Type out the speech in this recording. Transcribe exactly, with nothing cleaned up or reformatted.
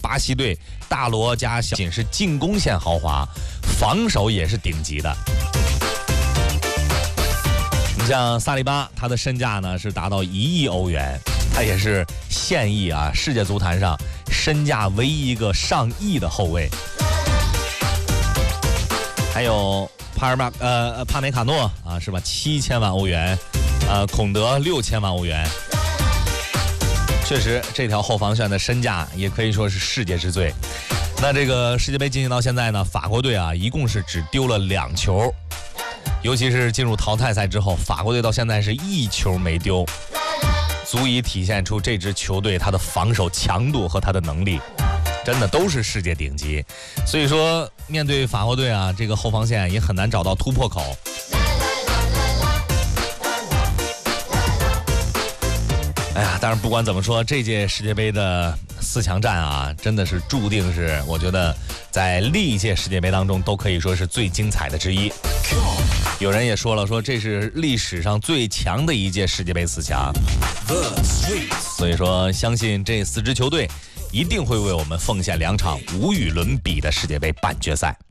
巴西队，大罗加小仅是进攻线豪华，防守也是顶级的。你像萨利巴，他的身价呢是达到一亿欧元，他也是现役啊世界足坛上身价唯一一个上亿的后卫。还有帕尔马呃帕梅卡诺啊是吧？七千万欧元，呃孔德六千万欧元。确实，这条后防线的身价也可以说是世界之最。那这个世界杯进行到现在呢，法国队啊一共是只丢了两球，尤其是进入淘汰赛之后，法国队到现在是一球没丢，足以体现出这支球队它的防守强度和它的能力。真的都是世界顶级，所以说面对法国队啊，这个后防线也很难找到突破口。哎呀，但是不管怎么说，这届世界杯的四强战啊，真的是注定是我觉得在历届世界杯当中都可以说是最精彩的之一。有人也说了，说这是历史上最强的一届世界杯四强，所以说相信这四支球队一定会为我们奉献两场无与伦比的世界杯半决赛。